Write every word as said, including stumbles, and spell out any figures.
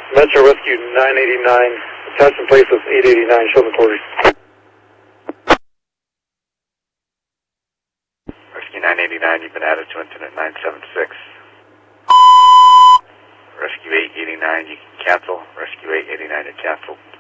Metro Rescue nine eighty-nine, attachment place is eight eighty-nine, show the quarters. Rescue nine eighty-nine, you've been added to incident nine seven six. Rescue eight eighty-nine, you can cancel. Rescue eight eighty-nine, you cancel.